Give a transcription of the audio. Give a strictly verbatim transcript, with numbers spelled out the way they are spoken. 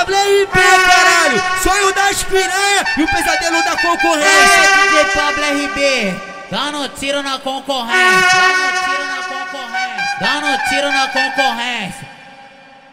Pablo R B, caralho. Sonho das piranha e o pesadelo da concorrência. D J Pablo R B, dando tiro na concorrência. Dando tiro na concorrência. Dando tiro na concorrência.